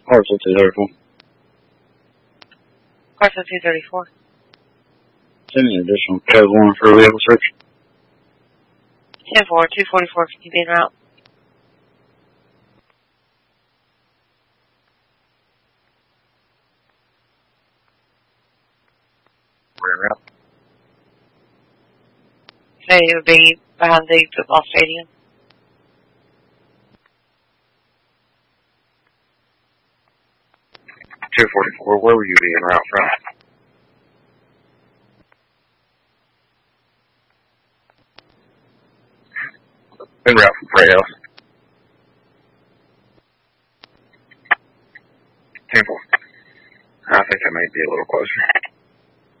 Parcel 234. Parcel 234. Sending an additional code 1 for a vehicle search. 10-4, 244, can you be en route? We're en route. Say it would be behind the football stadium. .244, where will you be en route from? En route from Prairie House. 10-4. I think that might be a little closer.